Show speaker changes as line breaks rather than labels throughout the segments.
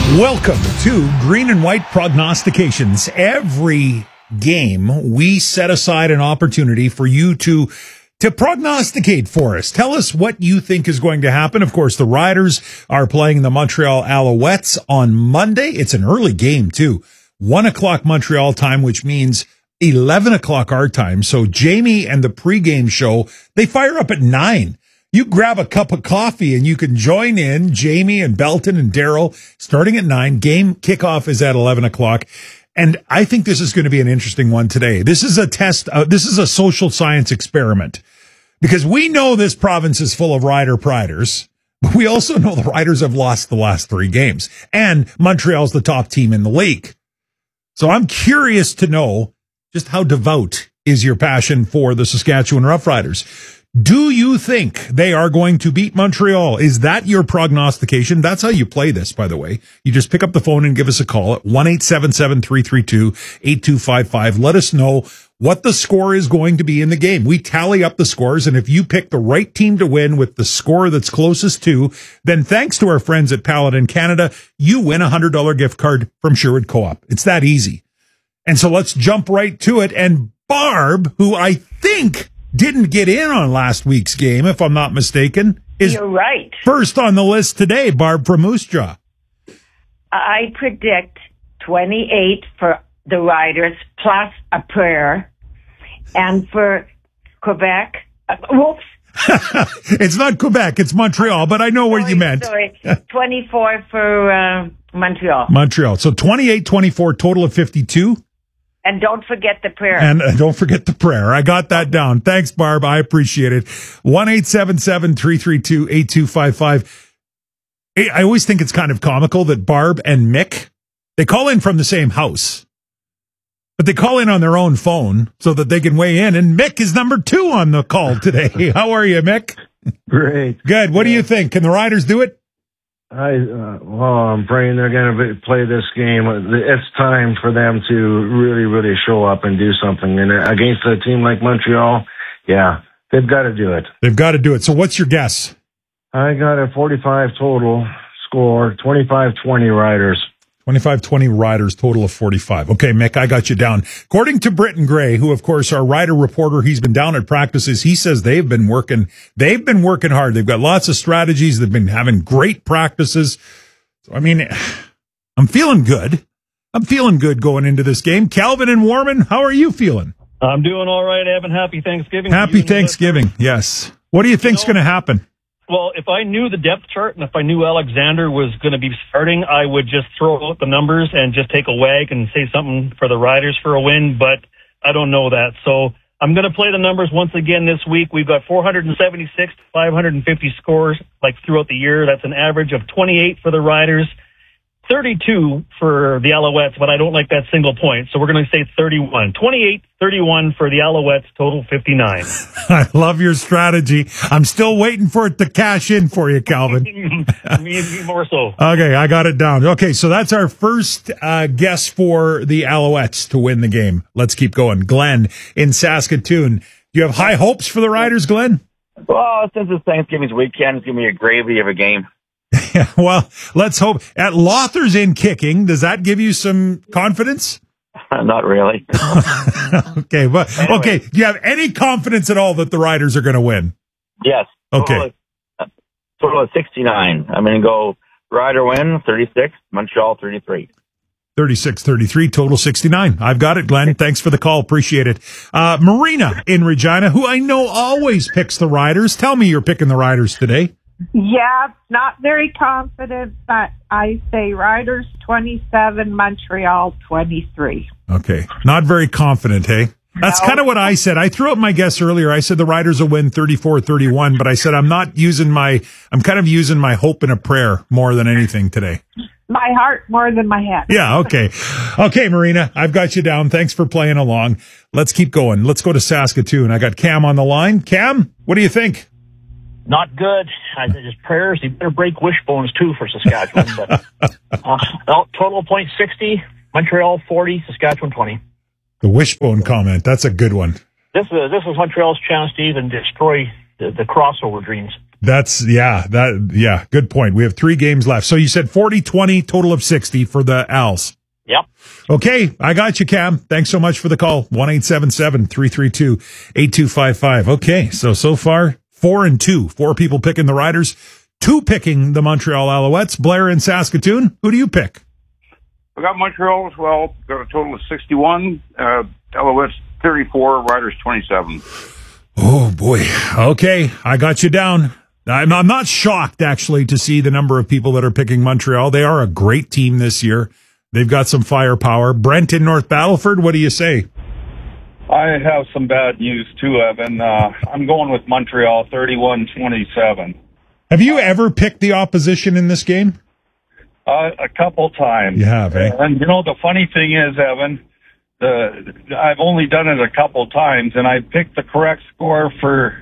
Welcome to Green and White Prognostications. Every game, we set aside an opportunity for you to prognosticate for us. Tell us what you think is going to happen. Of course, the Riders are playing the Montreal Alouettes on Monday. It's an early game, too. 1 o'clock Montreal time, which means 11 o'clock our time. So Jamie and the pregame show, they fire up at 9. You grab a cup of coffee and you can join in. Jamie and Belton and Daryl starting at 9. Game kickoff is at 11 o'clock. And I think this is going to be an interesting one today. This is a test. This is a social science experiment because we know this province is full of Rider-priders, but we also know the Riders have lost the last 3 games and Montreal's the top team in the league. So I'm curious to know just how devout is your passion for the Saskatchewan Roughriders. Do you think they are going to beat Montreal? Is that your prognostication? That's how you play this, by the way. You just pick up the phone and give us a call at 1-877-332-8255. Let us know what the score is going to be in the game. We tally up the scores, and if you pick the right team to win with the score that's closest to, then thanks to our friends at Paladin Canada, you win a $100 gift card from Sherwood Co-op. It's that easy. And so let's jump right to it. And Barb, who I think didn't get in on last week's game, if I'm not mistaken, is
You're right.
first on the list today. Barb from Moose Jaw.
I predict 28 for the Riders plus a prayer. And for Quebec, whoops.
It's not Quebec, it's Montreal, but I know where you meant.
Sorry, 24 for Montreal.
Montreal. So 28-24, total of 52.
And don't forget the prayer.
And don't forget the prayer. I got that down. Thanks, Barb. I appreciate it. 1-877-332-8255. I always think it's kind of comical that Barb and Mick, they call in from the same house, but they call in on their own phone so that they can weigh in. And Mick is number 2 on the call today. How are you, Mick?
Great.
Good. What do you think? Can the Riders do it?
I'm praying they're going to play this game. It's time for them to really, really show up and do something. And against a team like Montreal, yeah, they've got to do it.
They've got to do it. So what's your guess?
I got a 45 total score, 25-20 Riders.
25-20 Riders, total of 45. Okay, Mick, I got you down. According to Britton Gray, who, of course, our Rider reporter, he's been down at practices. He says they've been working hard. They've got lots of strategies. They've been having great practices. So, I mean, I'm feeling good. I'm feeling good going into this game. Calvin and Warman, how are you feeling?
I'm doing all right, Evan. Happy Thanksgiving.
Happy Thanksgiving, yes. What do you think's going to happen?
Well, if I knew the depth chart and if I knew Alexander was going to be starting, I would just throw out the numbers and just take a wag and say something for the Riders for a win, but I don't know that. So I'm going to play the numbers once again this week. We've got 476 to 550 scores like throughout the year. That's an average of 28 for the Riders, 32 for the Alouettes, but I don't like that single point. So we're going to say 31. 28-31 for the Alouettes, total 59.
I love your strategy. I'm still waiting for it to cash in for you, Calvin.
me more so.
Okay, I got it down. Okay, so that's our first guess for the Alouettes to win the game. Let's keep going. Glenn in Saskatoon. Do you have high hopes for the Riders, Glenn?
Well, since it's Thanksgiving weekend, it's going to be a gravy of a game.
Yeah, well, let's hope. At Lothers in kicking, does that give you some confidence?
Not really.
Okay, but anyway. Okay. Do you have any confidence at all that the Riders are going to win?
Yes.
Okay.
Total of 69. I'm going to go Rider win 36, Montreal 33.
36-33, total 69. I've got it, Glenn. Thanks for the call. Appreciate it. Marina in Regina, who I know always picks the Riders. Tell me you're picking the Riders today.
Yeah, not very confident, but I say Riders 27, Montreal 23.
Okay. Not very confident, hey? That's kind of what I said. I threw out my guess earlier. I said the Riders will win 34-31, but I said I'm kind of using my hope and a prayer more than anything today.
My heart more than my head.
Yeah, okay. Okay, Marina, I've got you down. Thanks for playing along. Let's keep going. Let's go to Saskatoon. I got Cam on the line. Cam, what do you think?
Not good. I just prayers. You better break wishbones too for Saskatchewan. But total point 60, Montreal 40, Saskatchewan 20.
The wishbone comment. That's a good one.
This is Montreal's chance to even destroy the crossover dreams.
Good point. We have 3 games left. So you said 40-20, total of 60 for the Als.
Yep.
Okay, I got you, Cam. Thanks so much for the call. 1-877-332-8255. Okay, so far, 4-2. 4 people picking the Riders, 2 picking the Montreal Alouettes. Blair in Saskatoon, who do you pick?
I got Montreal as well. Got a total of 61. Alouettes 34, Riders 27.
Oh, boy. Okay, I got you down. I'm not shocked, actually, to see the number of people that are picking Montreal. They are a great team this year. They've got some firepower. Brent in North Battleford, what do you say?
I have some bad news, too, Evan. I'm going with Montreal 31-27.
Have you ever picked the opposition in this game?
A couple times.
You have, eh?
And, the funny thing is, Evan, I've only done it a couple times, and I picked the correct score for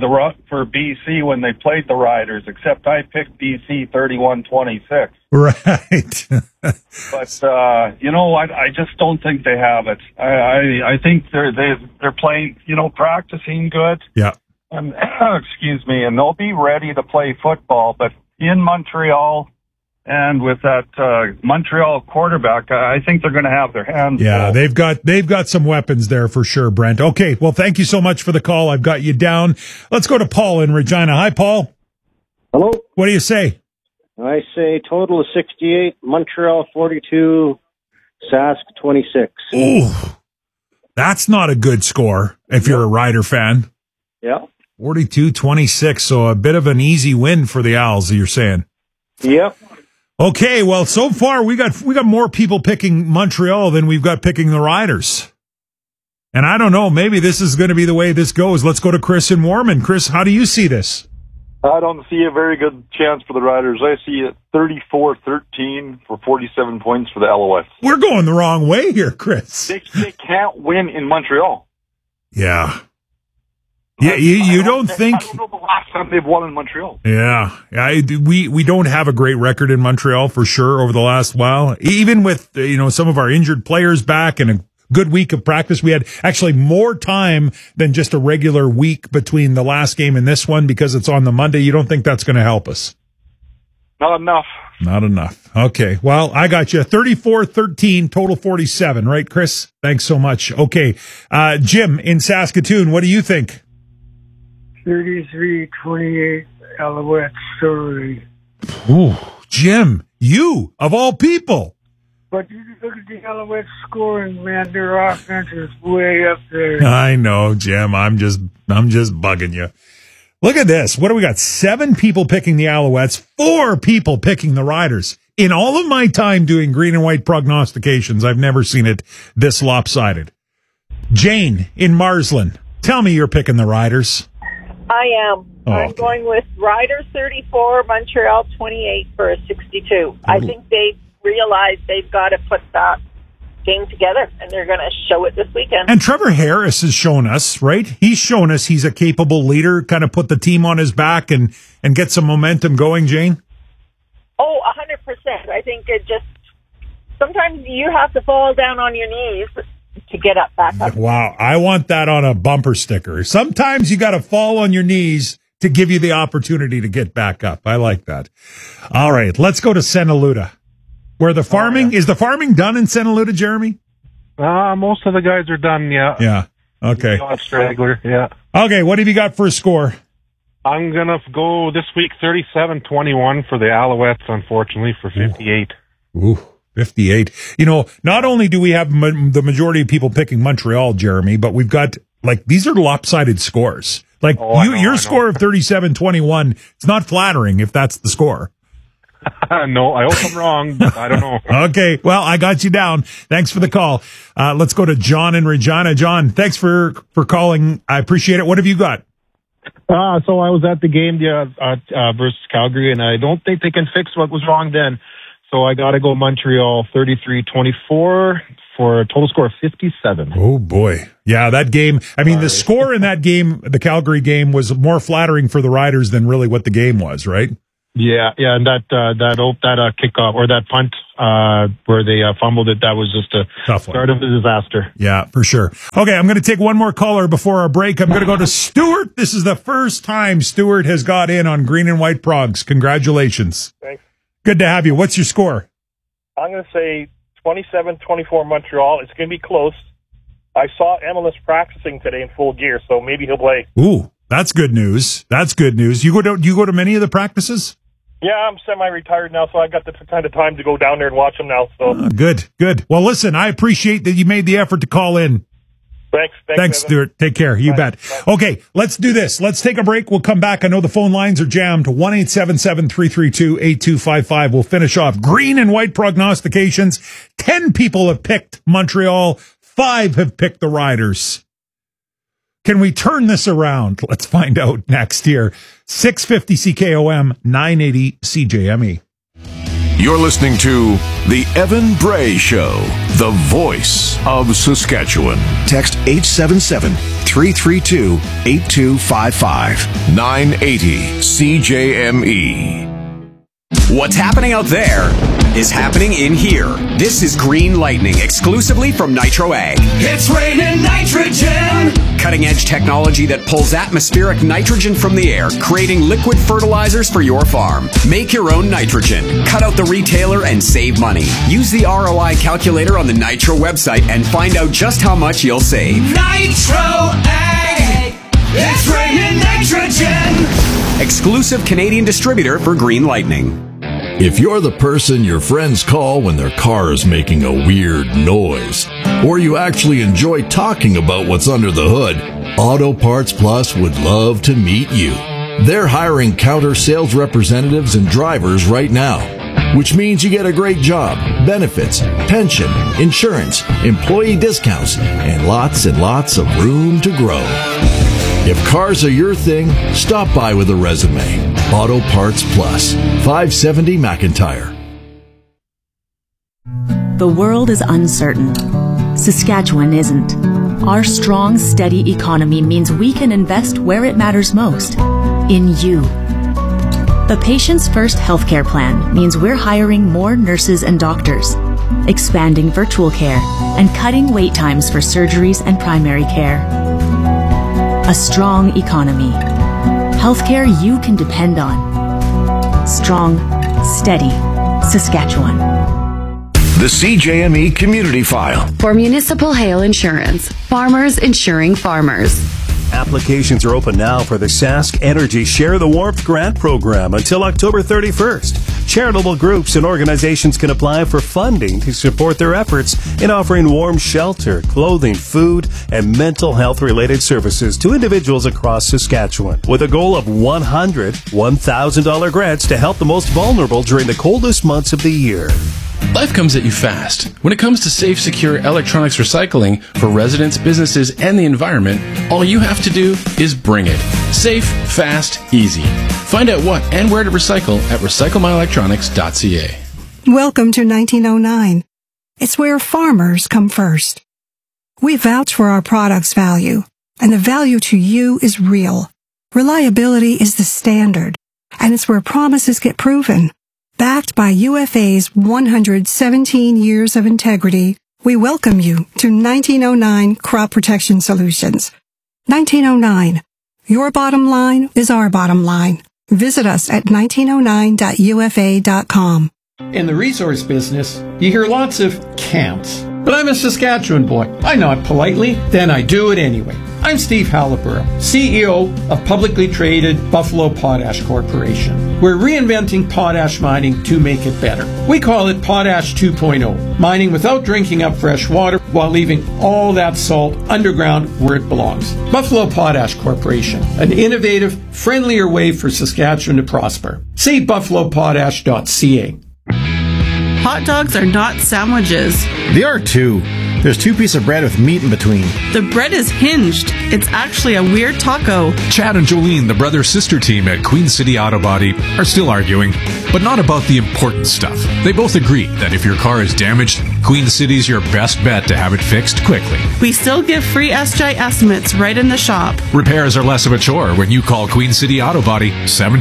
BC when they played the Riders, except I picked BC 31-26.
Right.
But you know what? I just don't think they have it. I think they're playing, practicing good.
Yeah.
And excuse me, and they'll be ready to play football. But in Montreal, and with that Montreal quarterback, I think they're going to have their hands full.
They've got some weapons there for sure, Brent. Okay, well, thank you so much for the call. I've got you down. Let's go to Paul in Regina. Hi, Paul.
Hello.
What do you say?
I say total of 68, Montreal 42, Sask 26.
Ooh, that's not a good score if you're a Rider fan.
Yeah.
42-26, so a bit of an easy win for the Owls, you're saying.
Yep.
Okay, well, so far we got more people picking Montreal than we've got picking the Riders. And I don't know, maybe this is going to be the way this goes. Let's go to Chris in Warman. Chris, how do you see this?
I don't see a very good chance for the Riders. I see it 34-13 for 47 points for the Alouettes.
We're going the wrong way here, Chris.
They can't win in Montreal.
Yeah. Yeah, you don't think...
I don't know the last time they've won in Montreal.
Yeah. We don't have a great record in Montreal for sure over the last while. Even with, some of our injured players back and a good week of practice. We had actually more time than just a regular week between the last game and this one because it's on the Monday. You don't think that's going to help us?
Not enough.
Not enough. Okay. Well, I got you. 34-13, total 47, right, Chris? Thanks so much. Okay. Jim in Saskatoon, what do you think?
33-28, Alouettes, sorry.
Ooh, Jim, you, of all people.
But you look at the Alouettes scoring, man, their offense is way up there.
I know, Jim. I'm just bugging you. Look at this. What do we got? 7 people picking the Alouettes, 4 people picking the Riders. In all of my time doing green and white prognostications, I've never seen it this lopsided. Jane in Marsland, tell me you're picking the Riders.
I am.
Oh,
I'm going with Riders 34, Montreal 28 for a 62. I think they realize they've got to put that game together, and they're going to show it this weekend.
And Trevor Harris has shown us, right? He's shown us he's a capable leader, kind of put the team on his back and get some momentum going, Jane?
Oh, 100%. I think it just, sometimes you have to fall down on your knees to get up back up.
Wow, I want that on a bumper sticker. Sometimes you got to fall on your knees to give you the opportunity to get back up. I like that. All right, let's go to Santa Luda. Where the farming, is the farming done in Santa Luda, Jeremy?
Most of the guys are done, yeah.
Yeah, okay.
Straggler, yeah.
Okay, what have you got for a score?
I'm going to go this week 37-21 for the Alouettes, unfortunately, for 58.
Ooh. 58. Not only do we have the majority of people picking Montreal, Jeremy, but we've got, these are lopsided scores. Your score of 37-21, it's not flattering if that's the score.
No, I hope I'm wrong, but I don't know.
Okay, well, I got you down. Thanks for the call. Let's go to John in Regina. John, thanks for calling. I appreciate it. What have you got?
So I was at the game versus Calgary, and I don't think they can fix what was wrong then. So I got to go Montreal 33-24 for a total score of 57.
Oh, boy. Yeah, that game. I mean, the score in that game, the Calgary game, was more flattering for the Riders than really what the game was, right?
Yeah, and that kickoff or that punt where they fumbled it, that was just a start of a disaster.
Yeah, for sure. Okay, I'm going to take one more caller before our break. I'm going to go to Stuart. This is the first time Stuart has got in on Green and White Progs. Congratulations.
Thanks.
Good to have you. What's your score?
I'm going to say 27-24 Montreal. It's going to be close. I saw Emilus practicing today in full gear, so maybe he'll play.
Ooh, that's good news. That's good news. You go to many of the practices?
Yeah, I'm semi-retired now, so I got the kind of time to go down there and watch them now. So
Good. Well, listen, I appreciate that you made the effort to call in.
Thanks,
Stuart. Take care. You bet. Bye. Okay, let's do this. Let's take a break. We'll come back. I know the phone lines are jammed. 1-877-332-8255. We'll finish off Green and White prognostications. 10 people have picked Montreal. 5 have picked the Riders. Can we turn this around? Let's find out next year. 650 CKOM, 980 CJME.
You're listening to The Evan Bray Show, the voice of Saskatchewan.
Text 877-332-8255.
980 CJME.
What's happening out there is happening in here. This is Green Lightning, exclusively from Nitro Ag.
It's raining nitrogen!
Cutting-edge technology that pulls atmospheric nitrogen from the air, creating liquid fertilizers for your farm. Make your own nitrogen. Cut out the retailer and save money. Use the ROI calculator on the Nitro website and find out just how much you'll save.
Nitro Ag! It's raining nitrogen!
Exclusive Canadian distributor for Green Lightning.
If you're the person your friends call when their car is making a weird noise, or you actually enjoy talking about what's under the hood, Auto Parts Plus would love to meet you. They're hiring counter sales representatives and drivers right now, which means you get a great job, benefits, pension, insurance, employee discounts, and lots of room to grow. If cars are your thing, stop by with a resume. Auto Parts Plus, 570 McIntyre.
The world is uncertain. Saskatchewan isn't. Our strong, steady economy means we can invest where it matters most, in you. The Patients First healthcare plan means we're hiring more nurses and doctors, expanding virtual care, and cutting wait times for surgeries and primary care. A strong economy. Healthcare you can depend on. Strong, steady Saskatchewan.
The CJME Community File.
For municipal hail insurance. Farmers insuring farmers.
Applications are open now for the Sask Energy Share the Warmth Grant Program until October 31st. Charitable groups and organizations can apply for funding to support their efforts in offering warm shelter, clothing, food, and mental health-related services to individuals across Saskatchewan, with a goal of $1,000 grants to help the most vulnerable during the coldest months of the year.
Life comes at you fast. When it comes to safe, secure electronics recycling for residents, businesses, and the environment, all you have to do is bring it. Safe, fast, easy. Find out what and where to recycle at recyclemyelectronics.ca.
Welcome to 1909. It's where farmers come first. We vouch for our product's value, and the value to you is real. Reliability is the standard, and it's where promises get proven. Backed by UFA's 117 years of integrity, we welcome you to 1909 Crop Protection Solutions. 1909. Your bottom line is our bottom line. Visit us at 1909.ufa.com.
In the resource business, you hear lots of can'ts. But I'm a Saskatchewan boy. I nod politely, then I do it anyway. I'm Steve Halliburton, CEO of publicly traded Buffalo Potash Corporation. We're reinventing potash mining to make it better. We call it Potash 2.0, mining without drinking up fresh water while leaving all that salt underground where it belongs. Buffalo Potash Corporation, an innovative, friendlier way for Saskatchewan to prosper. See buffalopotash.ca.
Hot dogs are not sandwiches.
They are too.
There's 2 pieces of bread with meat in between.
The bread is hinged. It's actually a weird taco.
Chad and Jolene, the brother-sister team at Queen City Auto Body, are still arguing, but not about the important stuff. They both agree that if your car is damaged, Queen City's your best bet to have it fixed quickly.
We still give free SJ estimates right in the shop.
Repairs are less of a chore when you call Queen City Auto Body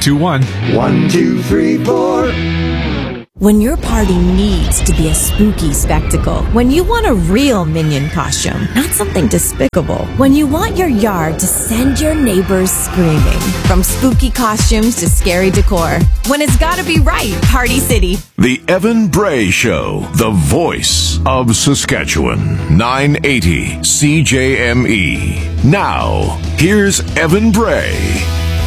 721-1234.
When your party needs to be a spooky spectacle. When you want a real Minion costume, not something despicable. When you want your yard to send your neighbors screaming. From spooky costumes to scary decor. When it's gotta be right, Party City.
The Evan Bray Show, the voice of Saskatchewan. 980 CJME. Now, here's Evan Bray.